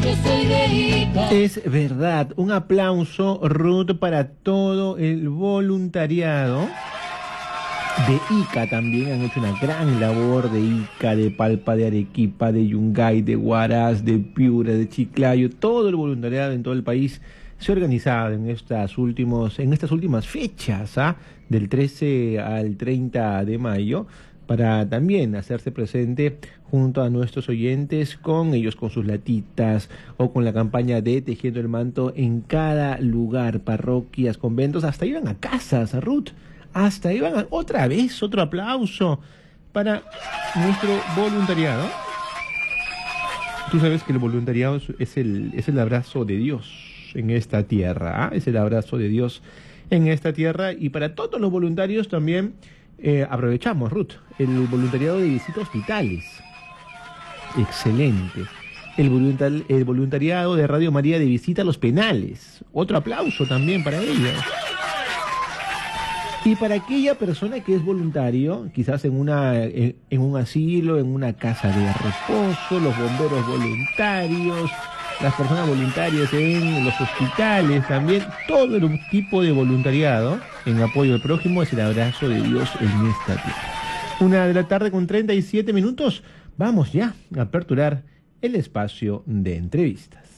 Yo soy de Ica. Es verdad, un aplauso, Ruth, para todo el voluntariado de Ica. También han hecho una gran labor de Ica, de Palpa, de Arequipa, de Yungay, de Huaraz, de Piura, de Chiclayo. Todo el voluntariado en todo el país se ha organizado en estas últimas fechas, del 13 al 30 de mayo, para también hacerse presente junto a nuestros oyentes, con ellos, con sus latitas o con la campaña de Tejiendo el Manto en cada lugar, parroquias, conventos, hasta iban a casas, Ruth, hasta iban otra vez, otro aplauso para nuestro voluntariado. Tú sabes que el voluntariado es el abrazo de Dios en esta tierra, es el abrazo de Dios en esta tierra, y para todos los voluntarios también aprovechamos, Ruth, el voluntariado de visita a hospitales. Excelente. El voluntariado de Radio María de visita a los penales. Otro aplauso también para ellos. Y para aquella persona que es voluntario, quizás en un asilo, en una casa de reposo, los bomberos voluntarios, las personas voluntarias en los hospitales, también todo el tipo de voluntariado en apoyo al prójimo es el abrazo de Dios en esta tierra. 1:37 PM. Vamos ya a aperturar el espacio de entrevistas.